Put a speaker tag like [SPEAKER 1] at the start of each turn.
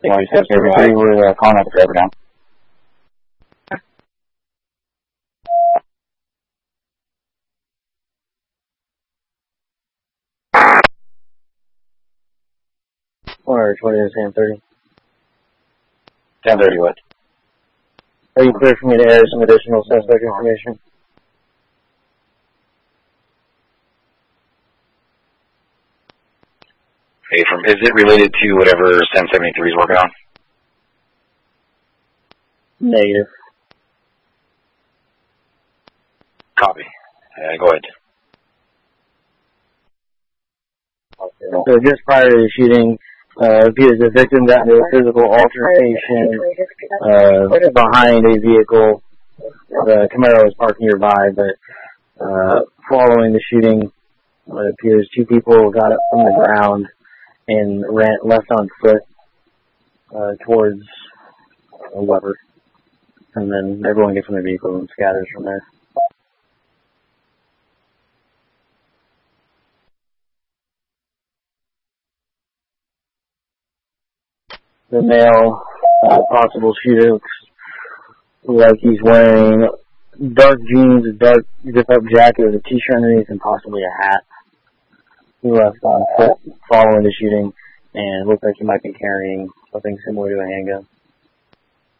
[SPEAKER 1] We're calling out the driver down.
[SPEAKER 2] Or 20 to 10:30.
[SPEAKER 1] 10:30 what?
[SPEAKER 2] Are you clear for me to add some additional suspect information?
[SPEAKER 1] Hey, is it related to whatever 1073 is working on?
[SPEAKER 2] Negative.
[SPEAKER 1] Copy. Go ahead.
[SPEAKER 2] So just prior to the shooting, appears the victim got into a physical altercation behind a vehicle. The Camaro was parked nearby, but following the shooting, it appears two people got up from the ground and ran left on foot towards a Weber. And then everyone gets in their vehicle and scatters from there. The male possible shooter looks like he's wearing dark jeans, a dark zip-up jacket with a t-shirt underneath, and possibly a hat. He left on foot following the shooting, and looks like he might be carrying something similar to a handgun.